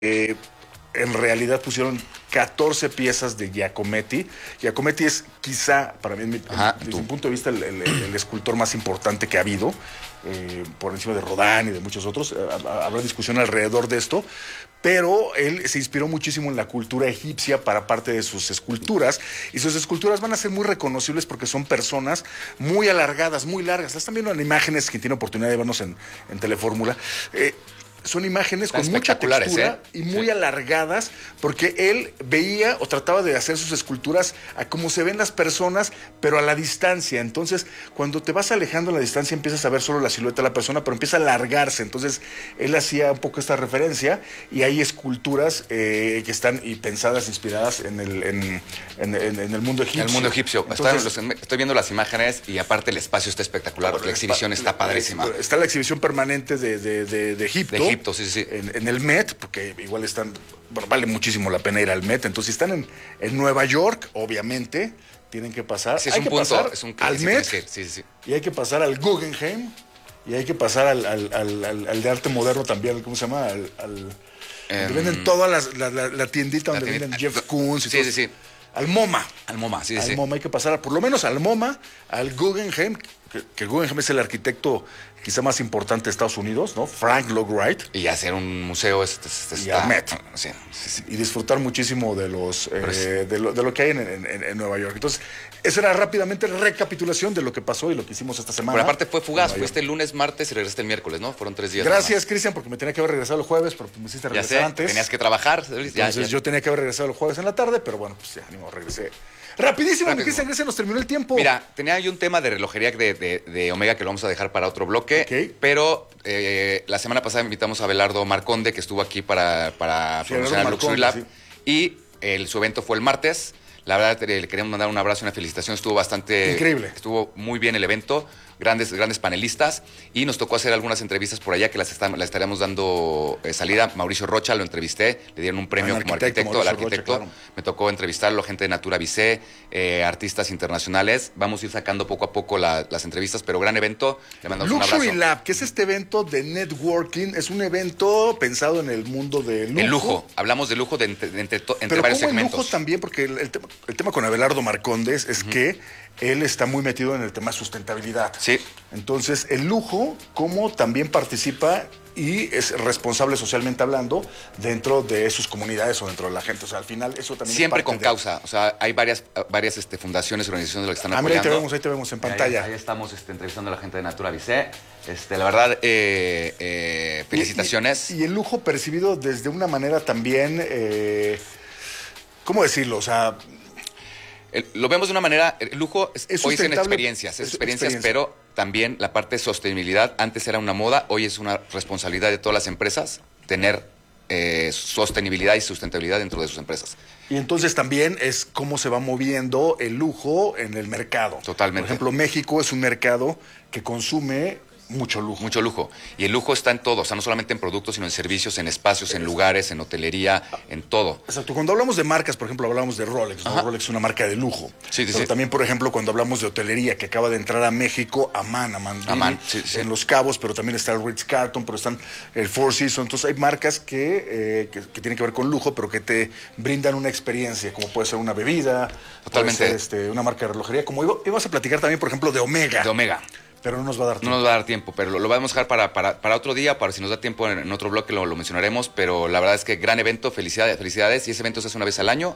Eh, en realidad pusieron 14 piezas de Giacometti. Giacometti es quizá, para mí, desde mi punto de vista, el escultor más importante que ha habido, por encima de Rodin y de muchos otros. Habrá discusión alrededor de esto, pero él se inspiró muchísimo en la cultura egipcia para parte de sus esculturas, y sus esculturas van a ser muy reconocibles porque son personas muy alargadas, muy largas. Están viendo en imágenes, que tiene oportunidad de vernos en Telefórmula. Son imágenes con mucha textura y muy alargadas, porque él veía o trataba de hacer sus esculturas a como se ven las personas, pero a la distancia. Entonces, cuando te vas alejando a la distancia, empiezas a ver solo la silueta de la persona, pero empieza a alargarse. Entonces, él hacía un poco esta referencia, y hay esculturas que están pensadas, inspiradas en el mundo egipcio. En el mundo egipcio. Entonces, estoy viendo las imágenes, y aparte el espacio está espectacular. La exhibición está padrísima. Está la exhibición permanente de Egipto. Sí. En el Met, porque igual vale muchísimo la pena ir al Met. Entonces, si están en Nueva York, obviamente, tienen que pasar. Sí, hay que pasar al Met, sí. y hay que pasar al Guggenheim, y hay que pasar al de arte moderno también, ¿cómo se llama? Donde venden todas la tiendita donde venden Jeff Koons y todo. Sí. Al MoMA. Al MoMA, sí. Al MoMA hay que pasar, por lo menos al MoMA, al Guggenheim, que Guggenheim es el arquitecto quizá más importante de Estados Unidos, ¿no? Frank Lloyd Wright. Y hacer un museo y al Met. Sí. Y disfrutar muchísimo de lo que hay en Nueva York. Entonces, esa era rápidamente recapitulación de lo que pasó y lo que hicimos esta semana. Pero aparte fue fugaz, fuiste el lunes, martes y regresaste el miércoles, ¿no? Fueron 3 días. Gracias, Cristian, porque me tenía que haber regresado el jueves, pero me hiciste regresar antes. Tenías que trabajar. Entonces yo tenía que haber regresado el jueves en la tarde, pero bueno, pues ya, regresé. Rapidísimo, mi Cristian, se nos terminó el tiempo. Mira, tenía yo un tema de relojería de Omega que lo vamos a dejar para otro bloque. Okay. Pero la semana pasada invitamos a Abelardo Marconde, que estuvo aquí para promocionar Luxury Lab. Sí. Y su evento fue el martes. La verdad, le queremos mandar un abrazo y una felicitación. Estuvo bastante... Increíble. Estuvo muy bien el evento. Grandes panelistas. Y nos tocó hacer algunas entrevistas por allá que las estaremos dando salida. Mauricio Rocha, lo entrevisté. Le dieron un premio como arquitecto. Al arquitecto. Rocha, claro. Me tocó entrevistarlo, gente de Natura Vissé, artistas internacionales. Vamos a ir sacando poco a poco las entrevistas, pero gran evento. Le mandamos un abrazo. Luxury Lab, que es este evento de networking. Es un evento pensado en el mundo del lujo. El lujo. Hablamos de lujo entre varios segmentos. El lujo también, porque el tema con Abelardo Marcondes es que él está muy metido en el tema de sustentabilidad. Sí. Entonces, el lujo, como también participa y es responsable socialmente hablando dentro de sus comunidades o dentro de la gente. O sea, al final eso también siempre es con causa. O sea, hay varias fundaciones, organizaciones de las que están apoyando. Ahí te vemos en pantalla. Ahí estamos entrevistando a la gente de Natura Vissé. La verdad, felicitaciones. Y el lujo percibido desde una manera también, ¿cómo decirlo? O sea... Lo vemos de una manera, el lujo hoy es en experiencias, pero también la parte de sostenibilidad, antes era una moda, hoy es una responsabilidad de todas las empresas tener sostenibilidad y sustentabilidad dentro de sus empresas. Y entonces también es cómo se va moviendo el lujo en el mercado. Totalmente. Por ejemplo, México es un mercado que consume mucho lujo. Mucho lujo. Y el lujo está en todo, o sea, no solamente en productos, sino en servicios, en espacios, en lugares, en hotelería, en todo. Exacto. Cuando hablamos de marcas, por ejemplo, hablamos de Rolex, ¿no? Rolex es una marca de lujo. Sí. Pero también, por ejemplo, cuando hablamos de hotelería, que acaba de entrar a México, Aman, sí. En Los Cabos, pero también está el Ritz-Carlton, pero están el Four Seasons. Entonces hay marcas que tienen que ver con lujo, pero que te brindan una experiencia, como puede ser una bebida, totalmente, puede ser, una marca de relojería. Como ibas a platicar también, por ejemplo, de Omega. De Omega. Pero no nos va a dar tiempo. No nos va a dar tiempo, pero lo vamos a dejar para otro día, para si nos da tiempo en otro bloque lo mencionaremos, pero la verdad es que gran evento, felicidades, y ese evento se hace una vez al año,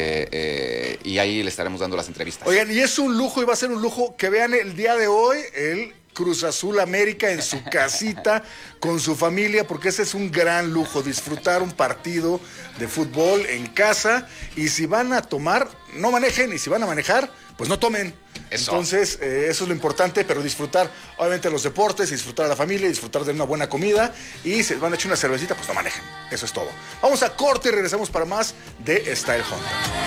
y ahí le estaremos dando las entrevistas. Oigan, y es un lujo, y va a ser un lujo que vean el día de hoy, el Cruz Azul América en su casita, con su familia, porque ese es un gran lujo, disfrutar un partido de fútbol en casa, y si van a tomar, no manejen, y si van a manejar, pues no tomen. Eso. Entonces, eso es lo importante, pero disfrutar, obviamente, los deportes, disfrutar a la familia, disfrutar de una buena comida, y si van a echar una cervecita, pues no manejen. Eso es todo. Vamos a corte y regresamos para más de Style Honda.